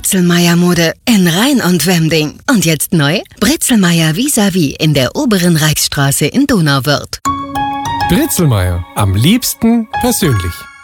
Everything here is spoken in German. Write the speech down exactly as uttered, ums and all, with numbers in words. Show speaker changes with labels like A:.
A: Britzelmeier-Mode in Rhein und Wemding. Und jetzt neu? Britzelmeier vis-à-vis in der oberen Reichsstraße in Donauwörth.
B: Britzelmeier. Am liebsten persönlich.